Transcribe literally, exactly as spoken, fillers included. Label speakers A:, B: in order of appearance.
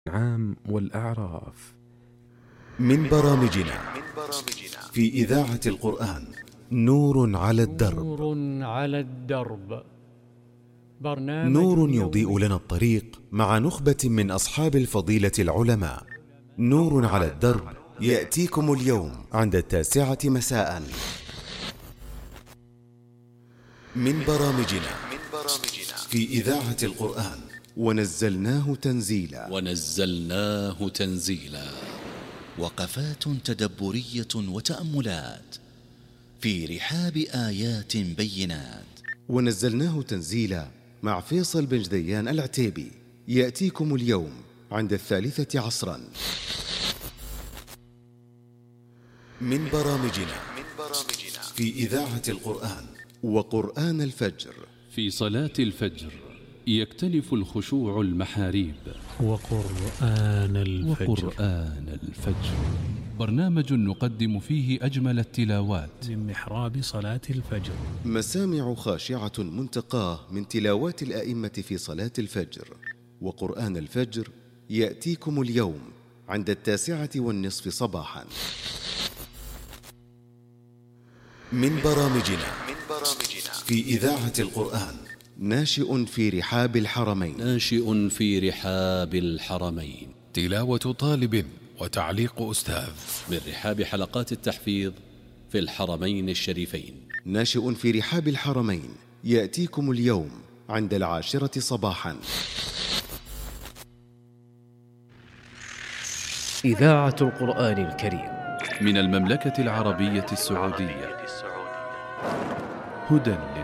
A: الأنعام والأعراف.
B: من برامجنا في إذاعة القرآن نور على الدرب.
C: نور على الدرب، برنامج
B: نور يضيء لنا الطريق مع نخبة من أصحاب الفضيلة العلماء. نور على الدرب يأتيكم اليوم عند التاسعة مساء. من برامجنا في إذاعة القرآن ونزلناه تنزيلا.
D: ونزلناه تنزيلا، وقفات تدبرية وتأملات في رحاب آيات بينات.
B: ونزلناه تنزيلا مع فيصل بن جديان العتيبي يأتيكم اليوم عند الثالثة عصرا. من برامجنا في إذاعة القرآن وقرآن الفجر.
E: في صلاة الفجر يختلف الخشوع المحاريب.
C: وقرآن الفجر
E: وقرآن الفجر برنامج نقدم فيه أجمل التلاوات
C: من محراب صلاة الفجر.
B: مسامع خاشعة منتقاه من تلاوات الآئمة في صلاة الفجر. وقرآن الفجر يأتيكم اليوم عند التاسعة والنصف صباحا. من برامجنا في إذاعة القرآن ناشئ في رحاب الحرمين.
D: ناشئ في رحاب الحرمين،
F: تلاوة طالب وتعليق أستاذ
D: من رحاب حلقات التحفيظ في الحرمين الشريفين.
B: ناشئ في رحاب الحرمين يأتيكم اليوم عند العاشرة صباحا.
G: إذاعة القرآن الكريم
E: من المملكة العربية السعودية، هدى